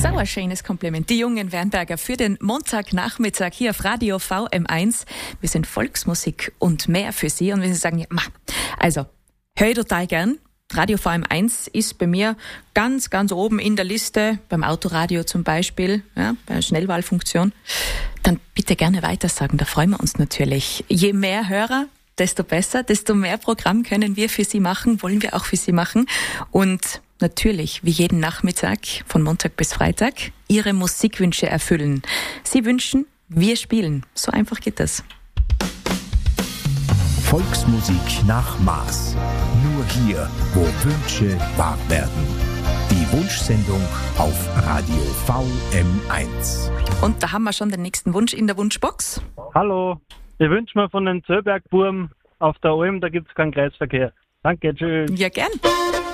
So ein schönes Kompliment. Die jungen Wernberger für den Montagnachmittag hier auf Radio VM1. Wir sind Volksmusik und mehr für Sie. Und wenn Sie sagen, ja, also, höre ich total gern. Radio VM1 ist bei mir ganz, ganz oben in der Liste, beim Autoradio zum Beispiel, ja, bei der Schnellwahlfunktion. Dann bitte gerne weitersagen, da freuen wir uns natürlich. Je mehr Hörer, desto besser, desto mehr Programm können wir für Sie machen, wollen wir auch für Sie machen. Und natürlich, wie jeden Nachmittag, von Montag bis Freitag, Ihre Musikwünsche erfüllen. Sie wünschen, wir spielen. So einfach geht das. Volksmusik nach Maß. Nur hier, wo Wünsche wahr werden. Die Wunschsendung auf Radio VM1. Und da haben wir schon den nächsten Wunsch in der Wunschbox. Hallo, ich wünsche mir von den Zöllbergburm auf der Alm, da gibt es keinen Kreisverkehr. Danke, tschüss. Ja, gern.